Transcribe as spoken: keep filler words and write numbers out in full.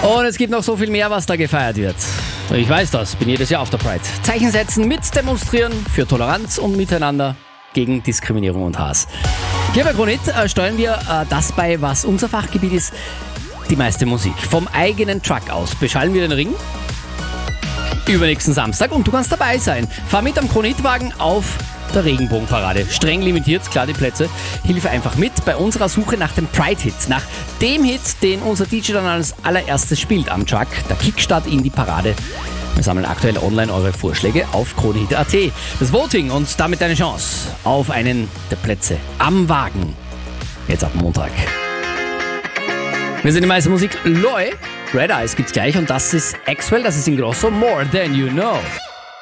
Und es gibt noch so viel mehr, was da gefeiert wird. Ich weiß das, bin jedes Jahr auf der Pride. Zeichen setzen, mit demonstrieren für Toleranz und Miteinander gegen Diskriminierung und Hass. Hier bei Kronit äh, steuern wir äh, das bei, was unser Fachgebiet ist, die meiste Musik. Vom eigenen Truck aus beschallen wir den Ring übernächsten Samstag und du kannst dabei sein. Fahr mit am Kronitwagen auf der Regenbogenparade. Streng limitiert, klar die Plätze. Hilfe einfach mit bei unserer Suche nach dem Pride-Hit. Nach dem Hit, den unser D J dann als allererstes spielt am Truck. Der Kickstart in die Parade. Wir sammeln aktuell online eure Vorschläge auf kronehit punkt at. Das Voting und damit deine Chance auf einen der Plätze am Wagen. Jetzt ab Montag. Wir sind die meiste Musik. Loi, Red Eyes gibt's gleich und das ist Axwell, das ist Ingrosso, More Than You Know.